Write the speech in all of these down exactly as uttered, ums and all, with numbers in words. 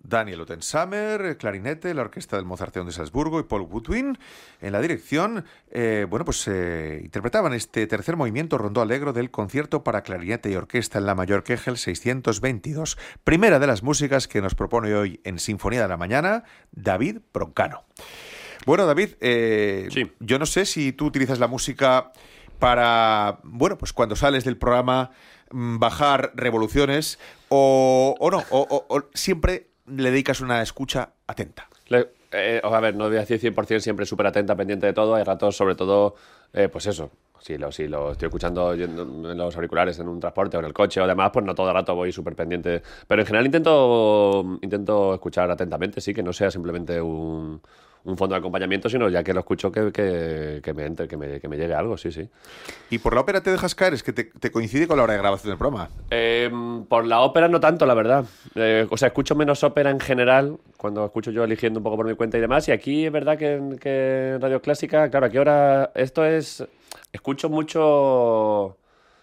Daniel Ottensamer, clarinete, la orquesta del Mozarteum de Salzburgo y Paul Goodwin en la dirección. Eh, bueno, pues eh, interpretaban este tercer movimiento rondó allegro del concierto para clarinete y orquesta en la mayor Kegel seiscientos veintidós. Primera de las músicas que nos propone hoy en Sinfonía de la Mañana, David Broncano. Bueno, David, eh, sí. yo no sé si tú utilizas la música para, bueno, pues cuando sales del programa, bajar revoluciones o, o no, o, o, o siempre le dedicas una escucha atenta. Le, eh, a ver, no voy a decir cien por ciento siempre súper atenta, pendiente de todo. Hay ratos, sobre todo, eh, pues eso, si lo, si lo estoy escuchando en los auriculares en un transporte o en el coche o demás, pues no todo el rato voy súper pendiente. Pero en general intento, intento escuchar atentamente, sí, que no sea simplemente un... un fondo de acompañamiento, sino ya que lo escucho que, que, que, me entre, que, me, que me llegue algo, sí, sí. ¿Y por la ópera te dejas caer? Es que te, te coincide con la hora de grabación del programa. Eh, por la ópera no tanto, la verdad. Eh, o sea, escucho menos ópera en general, cuando escucho yo eligiendo un poco por mi cuenta y demás, y aquí es verdad que, que en Radio Clásica, claro, ¿a qué hora? Esto es... Escucho mucho...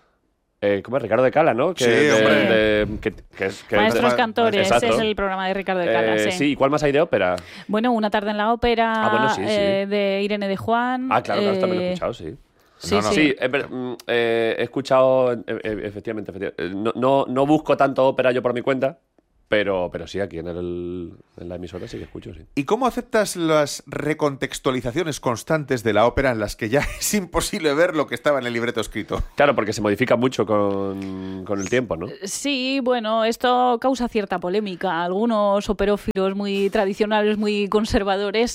Eh, ¿Cómo es? Ricardo de Cala, ¿no? Que, sí, de, hombre. De, que, que es, que Maestros de, Cantores, exacto. es el programa de Ricardo de Cala, eh, sí. Sí, ¿y cuál más hay de ópera? Bueno, Una tarde en la ópera, Ah, bueno, sí, sí. Eh, de Irene de Juan. Ah, claro, claro, eh, también lo he escuchado, sí. Sí, No, no. sí. Sí, eh, pero, mm, eh, he escuchado, eh, eh, efectivamente, efectivamente. Eh, No, no, no busco tanto ópera yo por mi cuenta, pero, pero sí, aquí en, el, en la emisora sí que escucho, sí. ¿Y cómo aceptas las recontextualizaciones constantes de la ópera en las que ya es imposible ver lo que estaba en el libreto escrito? Claro, porque se modifica mucho con, con el tiempo, ¿no? Sí, bueno, esto causa cierta polémica. Algunos operófilos muy tradicionales, muy conservadores,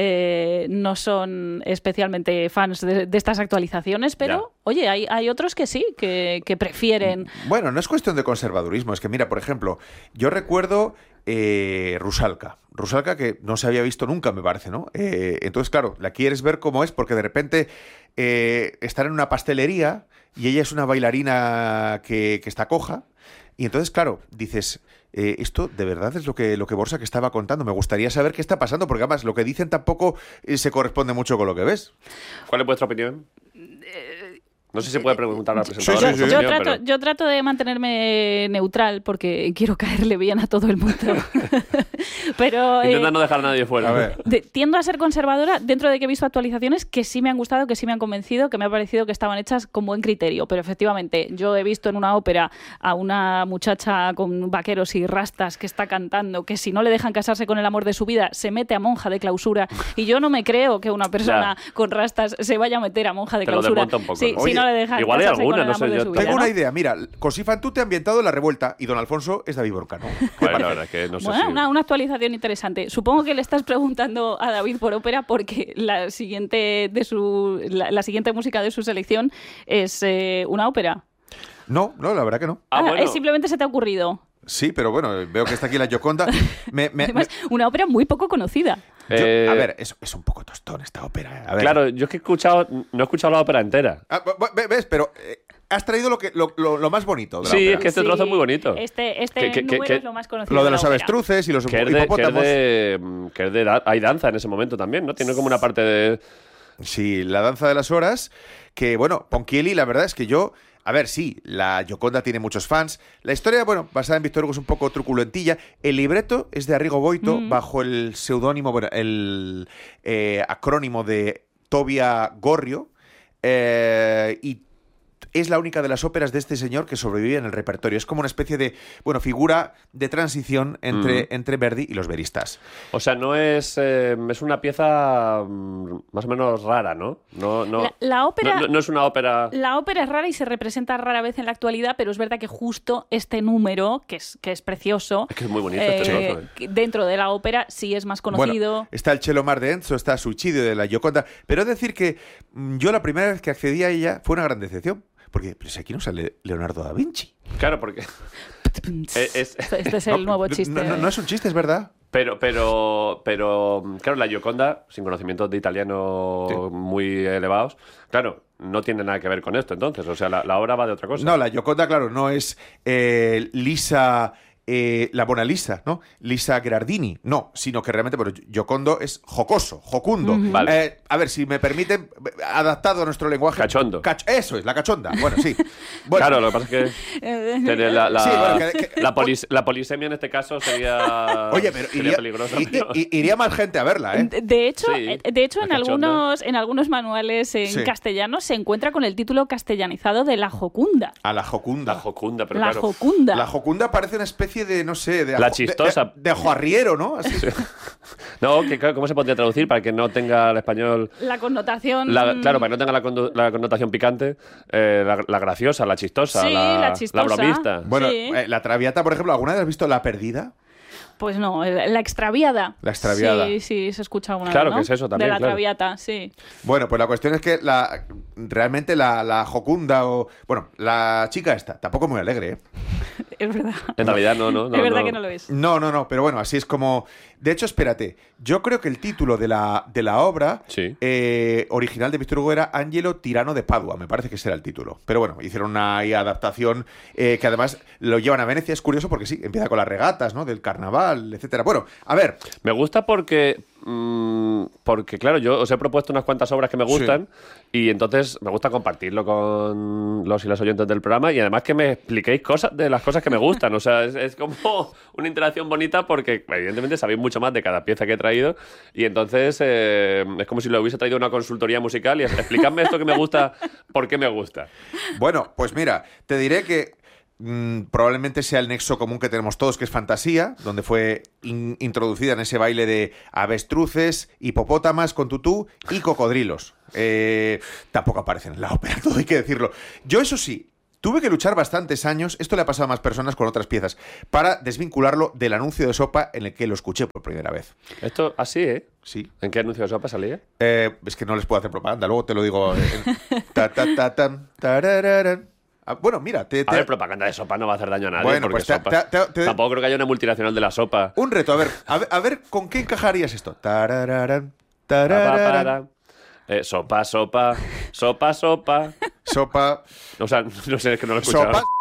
eh, no son especialmente fans de, de estas actualizaciones, pero, Ya. oye, hay, hay otros que sí, que, que prefieren. Bueno, no es cuestión de conservadurismo, es que mira, por ejemplo, yo recuerdo eh, Rusalka. Rusalka que no se había visto nunca, me parece, ¿no? Eh, entonces, claro, la quieres ver cómo es porque de repente eh, están en una pastelería y ella es una bailarina que, que está coja y entonces, claro, dices... Eh, esto de verdad es lo que, lo que Borsa que estaba contando. Me gustaría saber qué está pasando, porque además lo que dicen tampoco eh, se corresponde mucho con lo que ves. ¿Cuál es vuestra opinión? No sé si se puede preguntar a la Sí, presentadora. sí, Yo, sí. yo opinión, trato, pero- yo trato de mantenerme neutral porque quiero caerle bien a todo el mundo. Pero eh, Intenta no dejar a nadie fuera. A ver. de- tiendo a ser conservadora dentro de que he visto actualizaciones que sí me han gustado, que sí me han convencido, que me ha parecido que estaban hechas con buen criterio. Pero efectivamente, yo he visto en una ópera a una muchacha con vaqueros y rastas que está cantando, que si no le dejan casarse con el amor de su vida, se mete a monja de clausura. Y yo no me creo que una persona con rastas se vaya a meter a monja de Te lo clausura. desmonta un poco, Sí, ¿no? si Oye, no le dejan igual hay casarse alguna, con el no amor sé, de yo su tengo vida, Tengo una ¿no? idea, mira, Cosifantú te ha ambientado la revuelta y Don Alfonso es David Broncano. Bueno, la verdad es que no sé Bueno, si... una, una actualización interesante. Supongo que le estás preguntando a David por ópera porque la siguiente de su la, la siguiente música de su selección es eh, una ópera. No, no, la verdad que no. Ah, Ah, bueno. eh, simplemente se te ha ocurrido. Sí, pero bueno, veo que está aquí la Gioconda. Me, me- Además, una ópera muy poco conocida. me- yo- Eh, a ver, es, es un poco tostón esta ópera. A ver. Claro, yo es que he escuchado... No he escuchado la ópera entera. Ah, bu- bu- ¿ves? Pero eh, has traído lo, que, lo, lo- lo más bonito de la Sí, ópera. es que este trozo es muy bonito. Este, este Que- que- que- número que- es lo más conocido. Lo de la los ópera. avestruces y los Que es de, que es hipopótamos. de, mm, que es de da- hay danza en ese momento también, ¿no? Tiene como una parte de... Sí, la danza de las horas, que bueno, Ponchielli, la verdad es que yo, a ver, sí, la Gioconda tiene muchos fans, la historia, bueno, basada en Víctor Hugo es un poco truculentilla, el libreto es de Arrigo Boito, Mm. bajo el seudónimo, bueno, el eh, acrónimo de Tobia Gorrio, eh, y es la única de las óperas de este señor que sobrevive en el repertorio. Es como una especie de, bueno, figura de transición entre, Mm. entre Verdi y los veristas. O sea, no es... eh, es una pieza mm, más o menos rara, ¿no? No, no, La, la ópera... no, no- no es una ópera... La ópera es rara y se representa rara vez en la actualidad, pero es verdad que justo este número, que es, que es precioso, Es que es muy bonito este eh, trozo, eh. que dentro de la ópera sí es más conocido. Bueno, está el Cielo Mar de Enzo, está Suicidio de la Gioconda, pero he de decir que mm, yo la primera vez que accedí a ella fue una gran decepción, porque pues, aquí no sale Leonardo da Vinci. Claro, porque... Eh, es- Este es el No, nuevo no, chiste. No, no, no es un chiste, es verdad. Pero, pero, pero, claro, la Gioconda, sin conocimientos de italiano Sí. muy elevados, claro, no tiene nada que ver con esto, entonces. O sea, la, la obra va de otra cosa. No, la Gioconda, claro, no es eh, lisa eh, la Mona Lisa, ¿no? Lisa Gherardini. No, sino que realmente, bueno, Giocondo es jocoso, jocundo. Ujú. Vale. Eh, a ver, si me permiten, adaptado a nuestro lenguaje. Cachondo. Cach- eso es, la cachonda. Bueno, sí. Bueno, Claro, lo que pasa es que, tiene la, la, Sí, bueno, que- que- la, polis- la polisemia en este caso sería, Oye, pero sería iría, peligrosa. i- pero- i- iría más gente a verla, ¿eh? De de hecho, Sí, eh, de hecho la en cachonda. algunos, en algunos manuales en Sí. castellano se encuentra con el título castellanizado de La Jocunda. A la jocunda. La jocunda, pero La claro. Jocunda. La jocunda parece una especie de, no sé, de La ajo- chistosa. De, de, de ajo arriero, ¿no? Así. No, que, ¿cómo se podría traducir para que no tenga el español... La connotación... La- claro, para que no tenga la, condu- la connotación picante, eh, la, la graciosa, la chistosa, Sí, la, la chistosa. bromista. Bueno, Sí. eh, la Traviata, por ejemplo, ¿alguna vez has visto La Perdida? Pues no, el- la extraviada. La extraviada. Sí, sí, se escucha alguna Claro, vez, ¿no? que es eso también, De la claro. traviata, sí. Bueno, pues la cuestión es que la, realmente la, la jocunda o... Bueno, la chica esta, tampoco muy alegre, ¿eh? Es verdad. En realidad no, no. no es verdad no. que no lo es. No, no, no, pero bueno, así es como... De hecho, espérate, yo creo que el título de la, de la obra Sí. eh, original de Víctor Hugo era Angelo Tirano de Padua, me parece que ese era el título. Pero bueno, hicieron una ahí adaptación eh, que además lo llevan a Venecia, es curioso porque sí, empieza con las regatas, ¿no? Del carnaval, etcétera. Bueno, a ver, Me gusta porque, mm, porque, claro, yo os he propuesto unas cuantas obras que me gustan y entonces me gusta compartirlo con los y las oyentes del programa y además que me expliquéis cosas de las cosas que me gustan. O sea, es, es como una interacción bonita porque evidentemente sabéis mucho más de cada pieza que he traído y entonces eh, es como si lo hubiese traído a una consultoría musical y es, explicadme esto que me gusta, por qué me gusta. bueno, pues mira, te diré que mm, probablemente sea el nexo común que tenemos todos, que es fantasía, donde fue in- introducida en ese baile de avestruces, hipopótamas con tutú y cocodrilos. Eh, tampoco aparecen en la ópera, todo hay que decirlo. Yo, eso sí, tuve que luchar bastantes años, esto le ha pasado a más personas con otras piezas, para desvincularlo del anuncio de sopa en el que lo escuché por primera vez. Esto así, ¿eh? Sí. ¿En qué anuncio de sopa salía? Eh, es que no les puedo hacer propaganda, luego te lo digo. en- ta, ta, ta, tan, tarararán. Ah, bueno, mira, te, A te- ver, propaganda de sopa no va a hacer daño a nadie. Bueno, porque pues te- sopa- te- te- te- tampoco creo que haya una multinacional de la sopa. un reto, a ver, a ver, a ver, ¿con qué encajarías esto? Tarararán, Pa, pa, tarararán. para. Eh, sopa, sopa, sopa, sopa. Sopa, O sea, no sé, es que no lo he escuchado. sopa.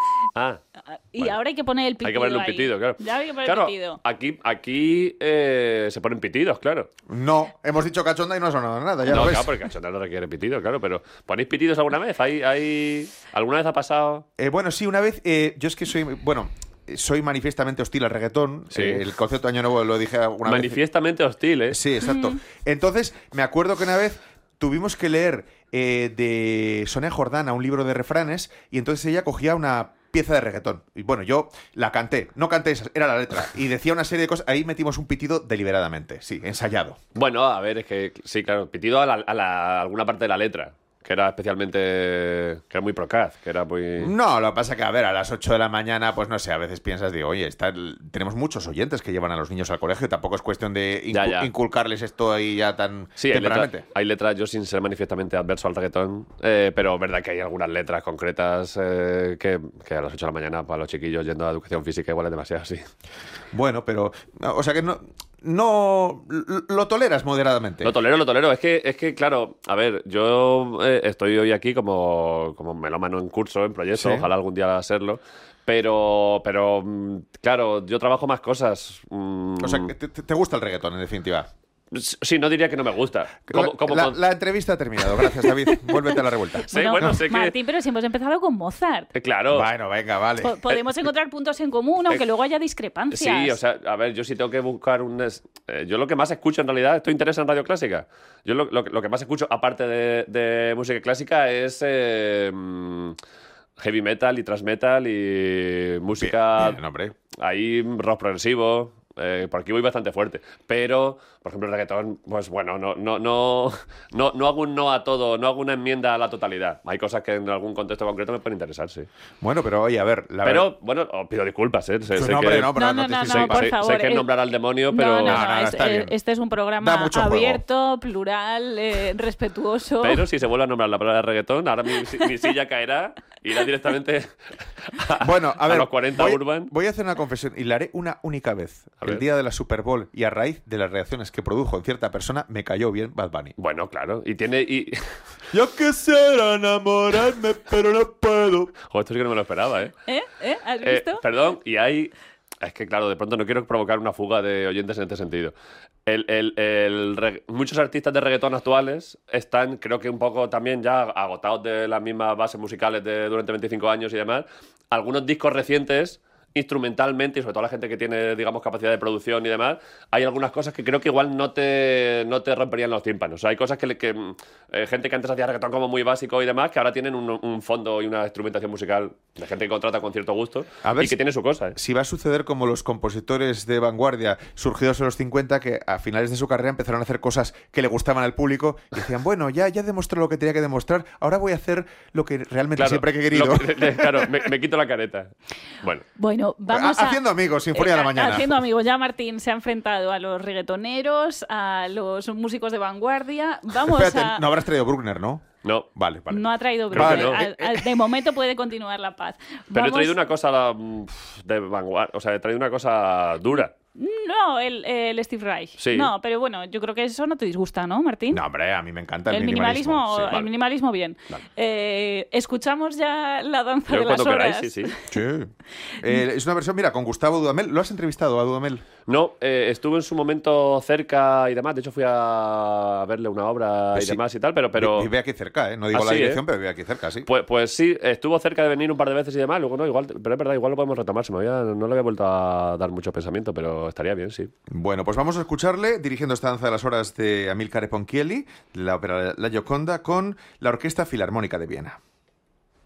Ah, Y Bueno. ahora hay que poner el pitido hay que ponerle un ahí. pitido, claro. Ya hay que poner Claro, el pitido. aquí, aquí eh, se ponen pitidos, claro. No, hemos dicho cachonda y no ha sonado nada, ya no, lo ves. claro, porque cachondeo no requiere pitido, claro, pero ¿ponéis pitidos alguna vez? ¿Hay, hay... ¿Alguna vez ha pasado? Eh, bueno, sí, una vez, eh, yo es que soy, bueno, soy manifiestamente hostil al reggaetón. Sí. Eh, el concepto de Año Nuevo lo dije alguna vez. Manifiestamente hostil, ¿eh? Sí, exacto. Entonces, me acuerdo que una vez tuvimos que leer eh, de Sonia Jordana un libro de refranes y entonces ella cogía una pieza de reggaetón. Y bueno, yo la canté. No canté esa, era la letra. Y decía una serie de cosas. Ahí metimos un pitido deliberadamente. Sí, ensayado. Bueno, a ver, es que sí, claro, pitido a, la, a la- alguna parte de la letra, que era especialmente... que era muy procaz, que era muy... No, lo que pasa que, a ver, a las ocho de la mañana, pues no sé, a veces piensas, digo, oye, está el- tenemos muchos oyentes que llevan a los niños al colegio. Tampoco es cuestión de incu- Ya, ya. inculcarles esto ahí ya tan Sí, hay, letra- tempranamente. hay letras, yo sin ser manifiestamente adverso al reggaetón, eh, pero es verdad que hay algunas letras concretas eh, que, que a las ocho de la mañana para los chiquillos yendo a educación física igual es demasiado, sí. Bueno, pero, o sea que no, no lo lo toleras moderadamente. Lo tolero, lo tolero. Es que, es que claro, a ver, yo eh, estoy hoy aquí como, como melómano en curso, en proyecto, Sí. ojalá algún día serlo, pero, pero mm, claro, yo trabajo más cosas. mm, O sea, que te, te gusta el reggaetón, en definitiva. Sí, no diría que no me gusta. Como- como la, con- la entrevista ha terminado. Gracias, David. Vuélvete a la revuelta. Sí, bueno, sé que- Martín, pero si hemos empezado con Mozart. Eh, Claro. Bueno, venga, vale. Po- Podemos encontrar puntos en común, aunque luego haya discrepancias. Sí, o sea, a ver, yo sí tengo que buscar un... es- eh, yo lo que más escucho en realidad, esto interesa en radio clásica. Yo lo, lo que- lo que más escucho, aparte de, de música clásica, es eh, mm, heavy metal y thrash metal y música... Bien, bien, hombre. Ahí rock progresivo. Eh, por aquí voy bastante fuerte. Pero, por ejemplo, el reggaetón, pues bueno, no, no, no, no, no hago un no a todo, no hago una enmienda a la totalidad. Hay cosas que en algún contexto concreto me pueden interesar, sí. Bueno, pero oye, a ver. La Pero, verdad- bueno, os pido disculpas, ¿eh? Sé, Pues sé no, que, hombre, no, pero No, no, no, te no, estoy no, diciendo- por sé- favor. sé que es eh, nombrar al demonio, pero... No, no, No, no, no, no, es- está eh, bien. este es un Da programa mucho juego. abierto, plural, eh, respetuoso. Pero si se vuelve a nombrar la palabra reggaetón, ahora mi, mi silla caerá y irá directamente a, Bueno, a ver. los cuarenta voy, Urban. voy a hacer una confesión y la haré una única vez. A el ver. día de la Super Bowl y a raíz de las reacciones que produjo en cierta persona, me cayó bien Bad Bunny. Bueno, claro. Y tiene... Y... Yo quisiera enamorarme, pero no puedo. Joder, esto sí que no me lo esperaba, ¿eh? ¿Eh? ¿Eh? ¿Has Eh, visto? perdón, y hay... Es que, claro, de pronto no quiero provocar una fuga de oyentes en este sentido. El, el, el reg- Muchos artistas de reggaetón actuales están, creo que un poco también ya agotados de las mismas bases musicales de durante veinticinco años y demás. Algunos discos recientes, instrumentalmente, y sobre todo la gente que tiene, digamos, capacidad de producción y demás, hay algunas cosas que creo que igual no te, no te romperían los tímpanos. O sea, hay cosas que, le- que eh, gente que antes hacía reggaetón como muy básico y demás, que ahora tienen un, un fondo y una instrumentación musical de gente que contrata con cierto gusto A ver y que si- tiene su cosa, ¿eh? Si va a suceder como los compositores de vanguardia surgidos en los cincuenta, que a finales de su carrera empezaron a hacer cosas que le gustaban al público y decían, bueno, ya, ya demostró lo que tenía que demostrar, ahora voy a hacer lo que realmente Claro, siempre he querido. lo que- de- claro, me, me quito la careta. Bueno, Bueno, vamos a... Haciendo amigos, Sinfonía de la Eh, Mañana. Haciendo amigos. Ya Martín se ha enfrentado a los reggaetoneros, a los músicos de vanguardia. Vamos Espérate, a... no habrás traído Bruckner, ¿no? no. Vale, vale. No ha traído Creo que Bruno. no. Al- al- De momento puede continuar la paz. Pero Vamos- he traído una cosa mm, de vanguardia, o sea, he traído una cosa dura. No, el, el Steve Reich. Sí. No, pero bueno, yo creo que eso no te disgusta, ¿no, Martín? No, hombre, a mí me encanta el, El minimalismo, sí. el vale. minimalismo bien. Vale. Eh, Escuchamos ya la danza Yo de las cuando horas. queráis, sí, sí. Sí. Eh, es una versión, mira, con Gustavo Dudamel. ¿Lo has entrevistado a Dudamel? No, eh, estuve en su momento cerca y demás. De hecho, fui a verle una obra Pues y sí. demás y tal, pero... pero... Vive aquí cerca, ¿eh? No digo Ah, la sí, dirección, ¿eh? pero vive aquí cerca, sí. Pues, pues sí, estuvo cerca de venir un par de veces y demás. Luego no, igual, pero es verdad, igual lo podemos retomar. Se me había, no le había vuelto a dar mucho pensamiento, pero estaría bien, sí. Bueno, pues vamos a escucharle dirigiendo esta danza de las horas de Amilcare Ponchielli, la ópera La Gioconda, con la Orquesta Filarmónica de Viena.